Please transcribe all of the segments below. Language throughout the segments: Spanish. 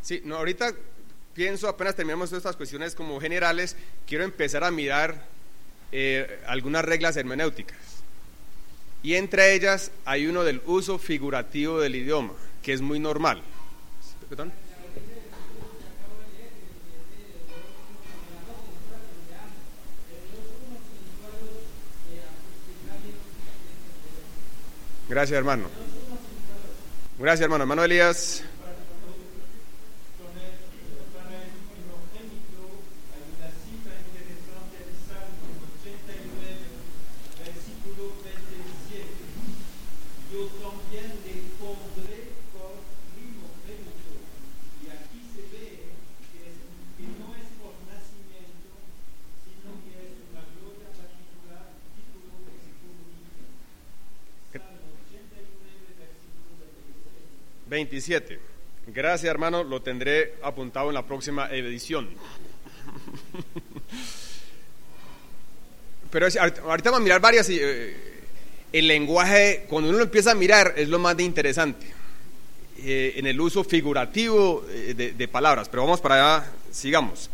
Sí, no, ahorita pienso, apenas terminamos todas estas cuestiones como generales, quiero empezar a mirar algunas reglas hermenéuticas. Y entre ellas hay uno del uso figurativo del idioma, que es muy normal. ¿Perdón? Gracias, hermano. Gracias, hermano. Hermano Elías. ...27... Gracias, hermano, lo tendré apuntado en la próxima edición. Pero ahorita vamos a mirar varias. El lenguaje, cuando uno lo empieza a mirar, es lo más de interesante. En el uso figurativo de palabras. Pero vamos para allá, sigamos.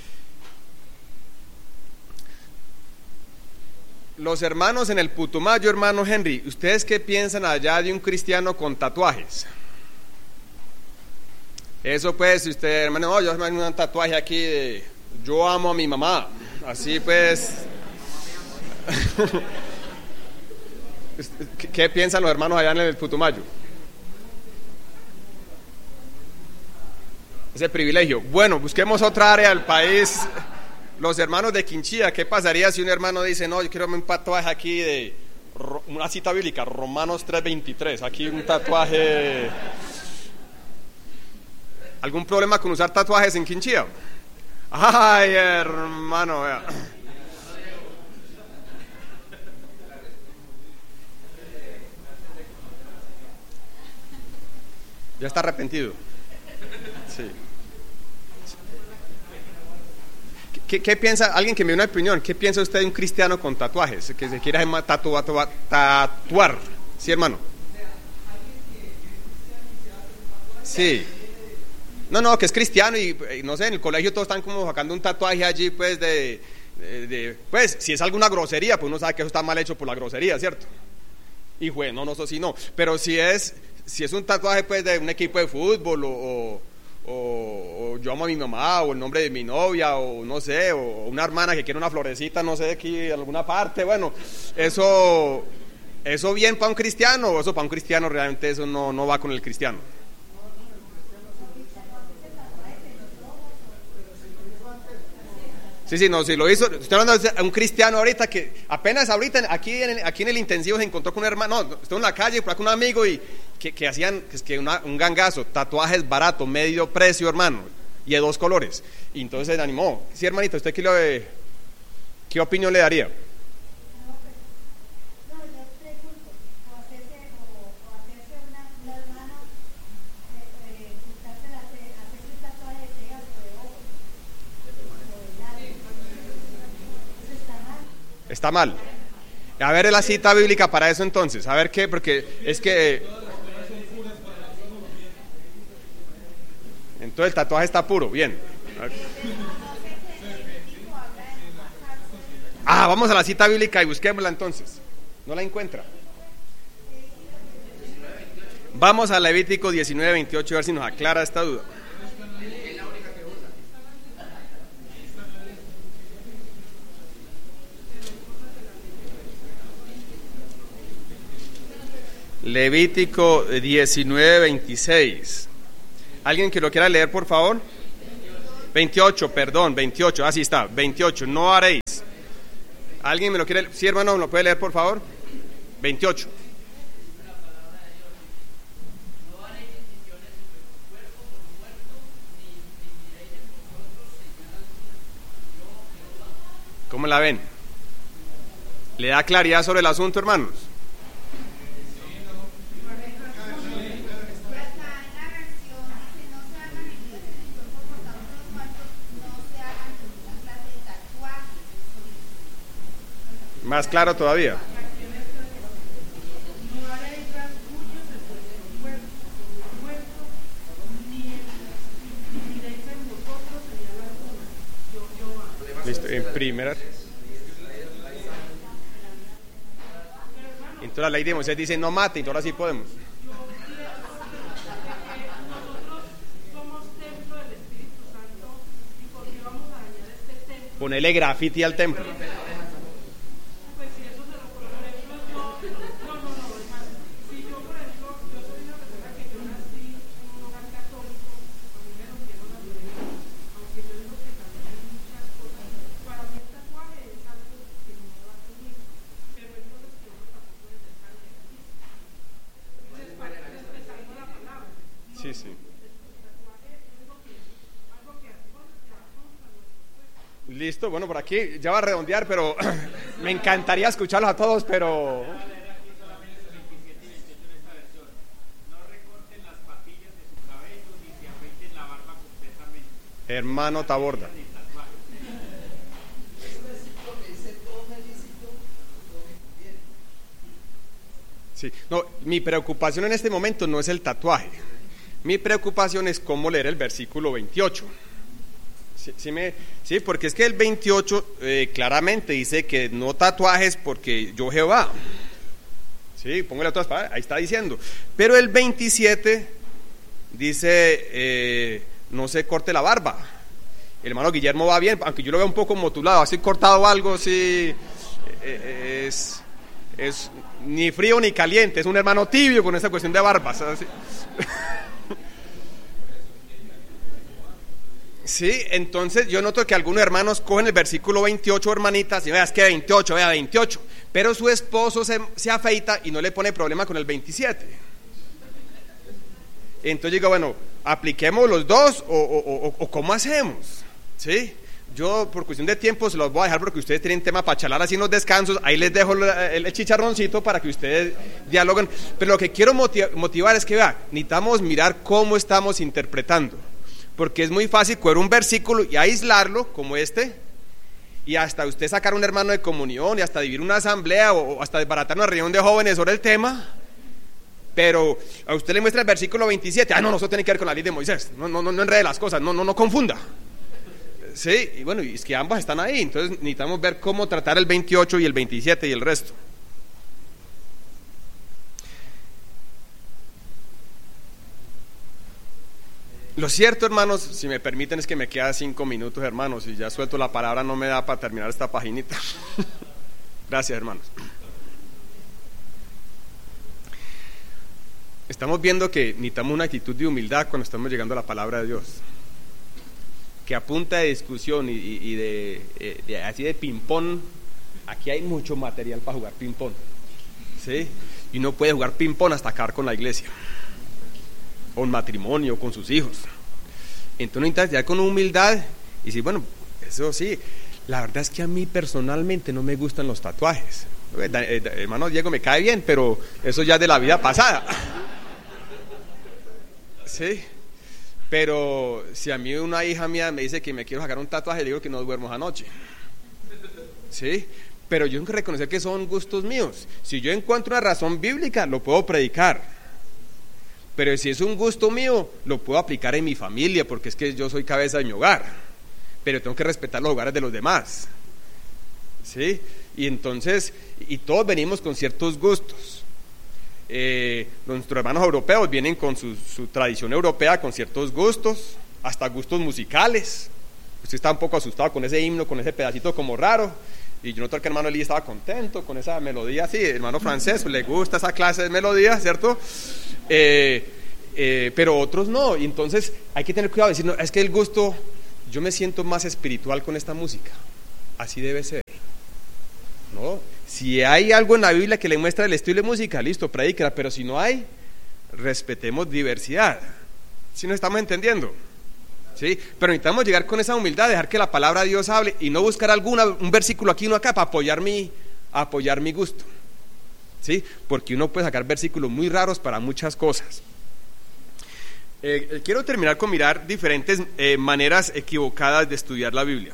Los hermanos en el Putumayo, hermano Henry, ¿ustedes qué piensan allá de un cristiano con tatuajes? Eso pues, si usted, hermano, no, yo tengo un tatuaje aquí de yo amo a mi mamá, así pues. ¿Qué piensan los hermanos allá en el Putumayo? Ese privilegio. Bueno, busquemos otra área del país. Los hermanos de Quinchía, ¿qué pasaría si un hermano dice, no, yo quiero un tatuaje aquí de una cita bíblica, Romanos 3:23, aquí un tatuaje? ¿Algún problema con usar tatuajes en Quinchía? Ay, hermano, vea. Ya está arrepentido. Sí. ¿Qué piensa, alguien que me dé una opinión, qué piensa usted de un cristiano con tatuajes, que se quiera tatuar? Sí, hermano. Sí. No, que es cristiano y no sé, en el colegio todos están como sacando un tatuaje allí, pues, pues, si es alguna grosería, pues uno sabe que eso está mal hecho por la grosería, ¿cierto? Y bueno, no, eso sí no. Pero si es un tatuaje, pues, de un equipo de fútbol o yo amo a mi mamá, o el nombre de mi novia, o no sé, o una hermana que quiere una florecita, no sé, aquí en alguna parte, bueno, eso bien para un cristiano, o eso para un cristiano realmente eso no va con el cristiano. Sí, no, si lo hizo, estoy hablando de un cristiano ahorita que apenas ahorita aquí en el intensivo se encontró con un hermano, no, estuvo en la calle con un amigo y que hacían un gangazo, tatuajes baratos, medio precio, hermano, y de 2 colores, y entonces se animó. Sí, hermanita, ¿usted qué opinión le daría? Está mal. A ver la cita bíblica para eso entonces. A ver qué, porque es que entonces el tatuaje está puro. Bien. Vamos a la cita bíblica y busquémosla entonces. ¿No la encuentra? Vamos a Levítico 19:28 a ver si nos aclara esta duda. Levítico 19:26. ¿Alguien que lo quiera leer, por favor? 28, perdón, 28, así está, 28, no haréis. ¿Alguien me lo quiere? Sí, hermano, ¿me lo puede leer, por favor? 28. ¿Cómo la ven? ¿Le da claridad sobre el asunto, hermanos? Más claro todavía. Primera. Entonces la ley de Moisés dice no mate, y ahora sí podemos. Ponerle grafiti al templo. Sí, sí. Listo, bueno, por aquí ya va a redondear, pero me encantaría escucharlos a todos, pero... Hermano Taborda. Sí, no, mi preocupación en este momento no es el tatuaje. Mi preocupación es cómo leer el versículo 28. Sí, porque es que el 28 claramente dice que no tatuajes porque yo Jehová. Sí, póngale otras palabras, ahí está diciendo. Pero el 27 dice no se corte la barba. El hermano Guillermo va bien, aunque yo lo veo un poco motulado, así cortado algo, sí, es ni frío ni caliente, es un hermano tibio con esa cuestión de barbas. Así. Sí, entonces yo noto que algunos hermanos cogen el versículo 28, hermanitas, y veas que 28, vea 28, pero su esposo se afeita y no le pone problema con el 27. Entonces digo, bueno, apliquemos los dos o ¿cómo hacemos? ¿Sí? Yo por cuestión de tiempo se los voy a dejar porque ustedes tienen tema para charlar así en los descansos, ahí les dejo el chicharroncito para que ustedes dialoguen, pero lo que quiero motivar es que vea, necesitamos mirar cómo estamos interpretando. Porque es muy fácil coger un versículo y aislarlo como este, y hasta usted sacar un hermano de comunión y hasta dividir una asamblea o hasta desbaratar una reunión de jóvenes sobre el tema, pero a usted le muestra el versículo 27, no, eso tiene que ver con la ley de Moisés, no enrede las cosas, no confunda. Sí, y bueno, y es que ambas están ahí, entonces necesitamos ver cómo tratar el 28 y el 27 y el resto. Lo cierto, hermanos, si me permiten, es que me quedan 5 minutos, hermanos, y ya suelto la palabra, no me da para terminar esta paginita. Gracias, hermanos. Estamos viendo que necesitamos una actitud de humildad cuando estamos llegando a la palabra de Dios, que a punta de discusión y así de ping-pong, aquí hay mucho material para jugar ping-pong, ¿sí? Y uno puede jugar ping-pong hasta acabar con la iglesia, o un matrimonio, con sus hijos. Entonces necesitas llegar con humildad y decir, bueno, eso sí, la verdad es que a mí personalmente no me gustan los tatuajes. Hermano Diego me cae bien, pero eso ya es de la vida pasada. Sí, pero si a mí una hija mía me dice que me quiero sacar un tatuaje, le digo que no duermo anoche. Sí, pero yo tengo que reconocer que son gustos míos. Si yo encuentro una razón bíblica, lo puedo predicar. Pero si es un gusto mío, lo puedo aplicar en mi familia, porque es que yo soy cabeza de mi hogar, pero tengo que respetar los hogares de los demás, ¿sí? Y entonces, y todos venimos con ciertos gustos. Nuestros hermanos europeos vienen con su tradición europea, con ciertos gustos, hasta gustos musicales. Usted está un poco asustado con ese himno, con ese pedacito como raro, y yo noto que el hermano Eli estaba contento con esa melodía, sí, el hermano francés le gusta esa clase de melodía, ¿cierto? Pero otros no, y entonces hay que tener cuidado de decir, no, es que el gusto, yo me siento más espiritual con esta música, así debe ser, ¿no? Si hay algo en la Biblia que le muestra el estilo de música, listo, predíquela, pero si no hay, respetemos diversidad. ¿Sí nos estamos entendiendo? ¿Sí? Pero necesitamos llegar con esa humildad, dejar que la palabra de Dios hable y no buscar un versículo aquí, uno acá, para apoyar mi gusto. ¿Sí? Porque uno puede sacar versículos muy raros para muchas cosas. Quiero terminar con mirar diferentes maneras equivocadas de estudiar la Biblia.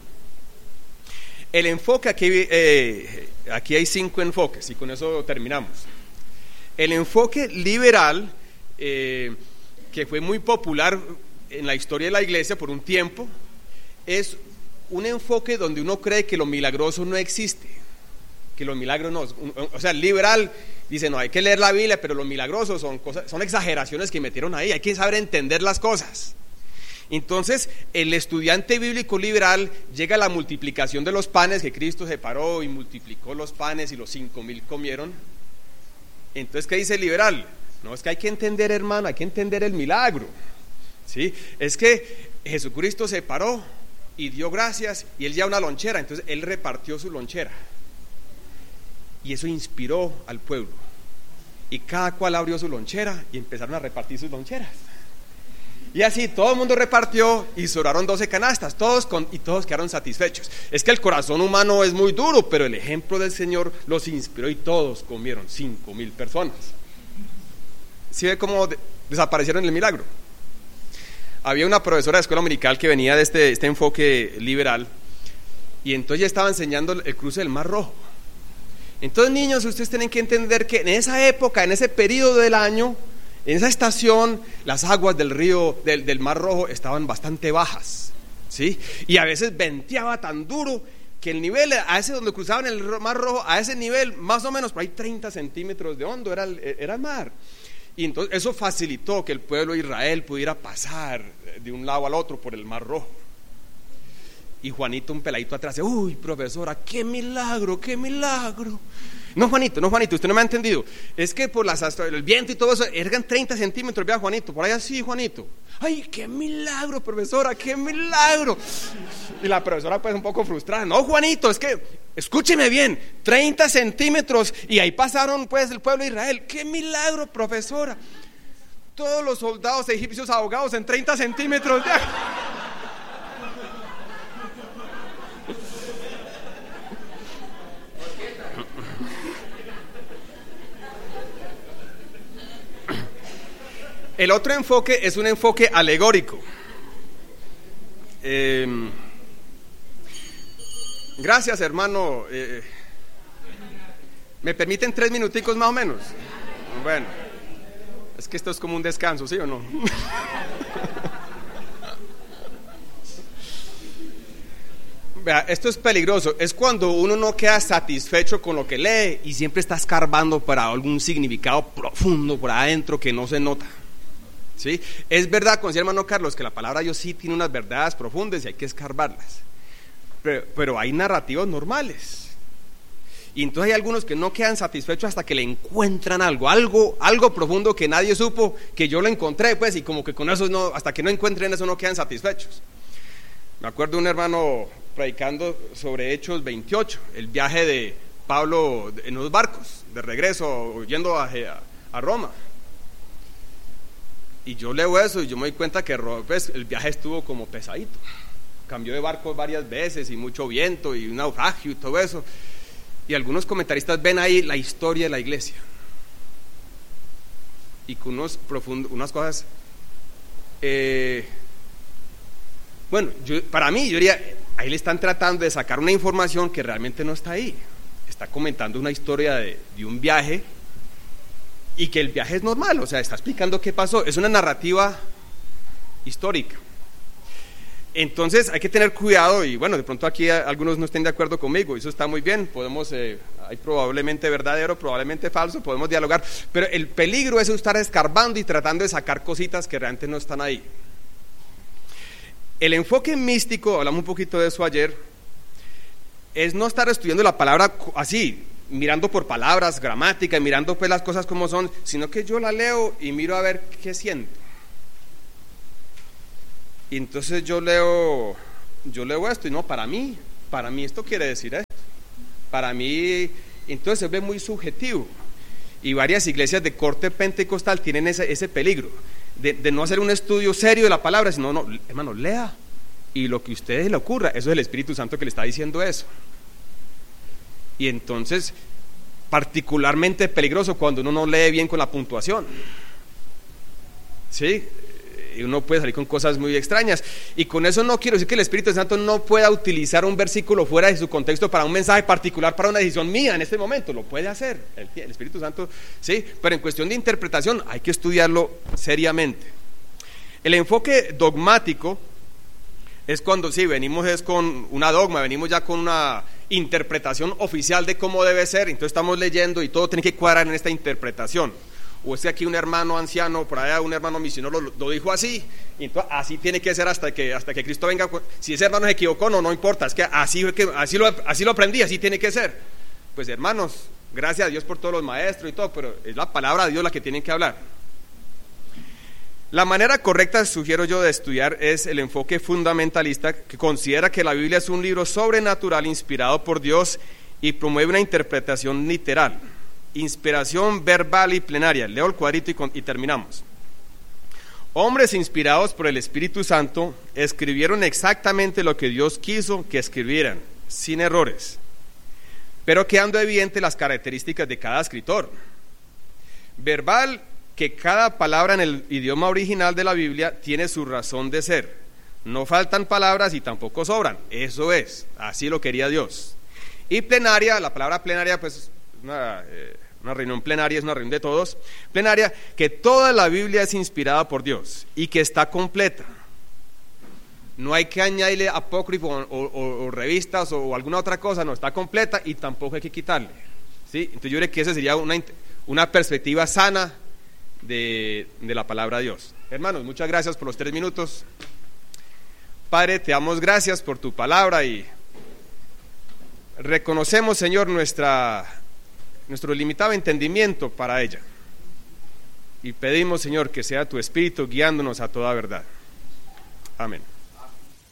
El enfoque, aquí hay 5 enfoques y con eso terminamos. El enfoque liberal, que fue muy popular en la historia de la iglesia por un tiempo, es un enfoque donde uno cree que lo milagroso no existe, que los milagros no, o sea, el liberal dice, no, hay que leer la Biblia, pero los milagrosos son cosas, son exageraciones que metieron ahí, hay que saber entender las cosas. Entonces, el estudiante bíblico liberal llega a la multiplicación de los panes, que Cristo se paró y multiplicó los panes y los 5,000 comieron. Entonces, ¿qué dice el liberal? No, es que hay que entender, hermano, hay que entender el milagro, ¿sí? Es que Jesucristo se paró y dio gracias y él lleva una lonchera, entonces él repartió su lonchera y eso inspiró al pueblo y cada cual abrió su lonchera y empezaron a repartir sus loncheras. Y así todo el mundo repartió y sobraron 12 canastas, y todos quedaron satisfechos. Es que el corazón humano es muy duro, pero el ejemplo del Señor los inspiró y todos comieron, 5,000 personas. ¿Sí ve cómo desaparecieron el milagro? Había una profesora de escuela dominical que venía de este enfoque liberal y entonces ya estaba enseñando el cruce del Mar Rojo. Entonces, niños, ustedes tienen que entender que en esa época, en ese periodo del año, en esa estación, las aguas del río, del Mar Rojo estaban bastante bajas, ¿sí? Y a veces venteaba tan duro que el nivel, a ese donde cruzaban el Mar Rojo, a ese nivel, más o menos por ahí 30 centímetros de hondo era el mar. Y entonces eso facilitó que el pueblo de Israel pudiera pasar de un lado al otro por el Mar Rojo. Y Juanito, un peladito atrás, uy, profesora, qué milagro, qué milagro. No, Juanito, usted no me ha entendido. Es que por el viento y todo eso, eran 30 centímetros, vea, Juanito, por ahí así, Juanito. Ay, qué milagro, profesora, qué milagro. Y la profesora pues un poco frustrada, no, Juanito, es que, escúcheme bien, 30 centímetros y ahí pasaron pues el pueblo de Israel. Qué milagro, profesora. Todos los soldados egipcios ahogados en 30 centímetros de agua. El otro enfoque es un enfoque alegórico. Gracias, hermano. ¿Me permiten 3 minuticos más o menos? Bueno, es que esto es como un descanso, ¿sí o no? Vea, esto es peligroso. Es cuando uno no queda satisfecho con lo que lee y siempre está escarbando para algún significado profundo por adentro que no se nota. ¿Sí? Es verdad, como decía el hermano Carlos, que la palabra Dios sí tiene unas verdades profundas y hay que escarbarlas, pero hay narrativos normales y entonces hay algunos que no quedan satisfechos hasta que le encuentran algo profundo que nadie supo, que yo lo encontré pues, y como que con eso no, hasta que no encuentren eso no quedan satisfechos. Me acuerdo de un hermano predicando sobre Hechos 28, el viaje de Pablo en los barcos de regreso yendo a Roma. Y yo leo eso y yo me doy cuenta que pues, el viaje estuvo como pesadito. Cambió de barco varias veces y mucho viento y un naufragio y todo eso. Y algunos comentaristas ven ahí la historia de la iglesia. Y con unas cosas... bueno, para mí, yo diría, ahí le están tratando de sacar una información que realmente no está ahí. Está comentando una historia de un viaje y que el viaje es normal, o sea, está explicando qué pasó, es una narrativa histórica. Entonces hay que tener cuidado y bueno, de pronto aquí algunos no estén de acuerdo conmigo, eso está muy bien, podemos, hay probablemente verdadero, probablemente falso, podemos dialogar, pero el peligro es estar escarbando y tratando de sacar cositas que realmente no están ahí. El enfoque místico, hablamos un poquito de eso ayer, es no estar estudiando la palabra así, mirando por palabras, gramática, mirando pues las cosas como son, sino que yo la leo y miro a ver qué siento. Y entonces yo leo esto y no, para mí esto quiere decir esto. Para mí, entonces se ve muy subjetivo. Y varias iglesias de corte pentecostal tienen ese peligro de no hacer un estudio serio de la palabra, sino, no, hermano, lea y lo que a ustedes le ocurra, eso es el Espíritu Santo que le está diciendo eso. Y entonces, particularmente peligroso cuando uno no lee bien con la puntuación, ¿sí? Y uno puede salir con cosas muy extrañas. Y con eso no quiero decir que el Espíritu Santo no pueda utilizar un versículo fuera de su contexto para un mensaje particular, para una decisión mía en este momento. Lo puede hacer el Espíritu Santo, ¿sí? Pero en cuestión de interpretación hay que estudiarlo seriamente. El enfoque dogmático es cuando sí, venimos es con una dogma, venimos ya con una interpretación oficial de cómo debe ser, entonces estamos leyendo y todo tiene que cuadrar en esta interpretación. O es que aquí un hermano anciano, por allá un hermano misionero lo dijo así, y entonces así tiene que ser hasta que Cristo venga. Si ese hermano se equivocó, no importa, es que así lo aprendí, así tiene que ser. Pues hermanos, gracias a Dios por todos los maestros y todo, pero es la palabra de Dios la que tienen que hablar. La manera correcta, sugiero yo, de estudiar es el enfoque fundamentalista, que considera que la Biblia es un libro sobrenatural inspirado por Dios y promueve una interpretación literal. Inspiración verbal y plenaria. Leo el cuadrito y terminamos. Hombres inspirados por el Espíritu Santo escribieron exactamente lo que Dios quiso que escribieran, sin errores, pero quedando evidentes las características de cada escritor. Verbal, que cada palabra en el idioma original de la Biblia tiene su razón de ser. No faltan palabras y tampoco sobran. Eso es, así lo quería Dios. Y plenaria, la palabra plenaria, pues una reunión plenaria es una reunión de todos. Plenaria, que toda la Biblia es inspirada por Dios y que está completa. No hay que añadirle apócrifo o revistas o alguna otra cosa, no, está completa y tampoco hay que quitarle, ¿sí? Entonces yo creo que esa sería una perspectiva sana de la palabra de Dios. Hermanos, muchas gracias por los 3 minutos. Padre, te damos gracias por tu palabra y reconocemos, Señor, nuestro limitado entendimiento para ella, y pedimos, Señor, que sea tu Espíritu guiándonos a toda verdad. Amén.